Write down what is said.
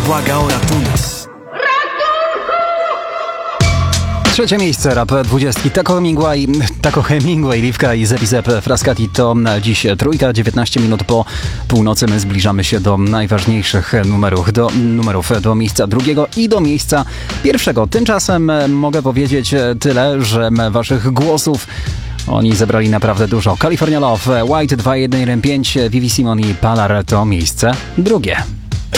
błaga o ratunek. Trzecie miejsce rap 20. Taco Hemingway, Liwka i Zepizep Frascati to dziś trójka. 19 minut po północy my zbliżamy się do najważniejszych numerów, do miejsca drugiego i do miejsca pierwszego. Tymczasem mogę powiedzieć tyle, że waszych głosów oni zebrali naprawdę dużo. California Love, White 2115, Vivi Simon i Palar to miejsce drugie.